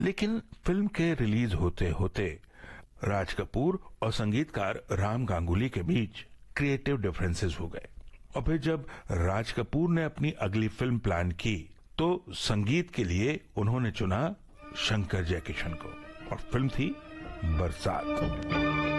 लेकिन फिल्म के रिलीज होते होते राज कपूर और संगीतकार राम गांगुली के बीच क्रिएटिव डिफरेंसेस हो गए। और फिर जब राज कपूर ने अपनी अगली फिल्म प्लान की तो संगीत के लिए उन्होंने चुना शंकर जयकिशन को, और फिल्म थी बरसात।